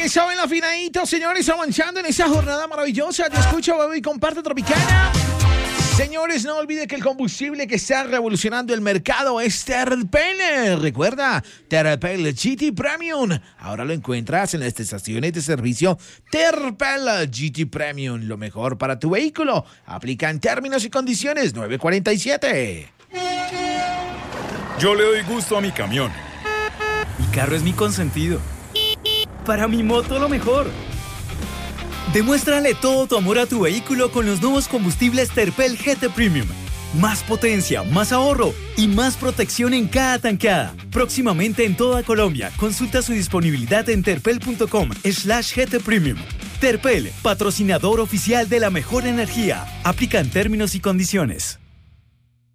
eso, en la finadito, señores, avanzando en esa jornada maravillosa. Te escucho, bebé, y comparte Tropicana. Señores, no olvide que el combustible que está revolucionando el mercado es Terpel. Recuerda, Terpel GT Premium. Ahora lo encuentras en las estaciones de servicio Terpel GT Premium. Lo mejor para tu vehículo. Aplica en términos y condiciones 947. Yo le doy gusto a mi camión. Mi carro es mi consentido. Para mi moto lo mejor. Demuéstrale todo tu amor a tu vehículo con los nuevos combustibles Terpel GT Premium. Más potencia, más ahorro y más protección en cada tanqueada. Próximamente en toda Colombia. Consulta su disponibilidad en terpel.com/GT Premium. Terpel, patrocinador oficial de la mejor energía. Aplican términos y condiciones.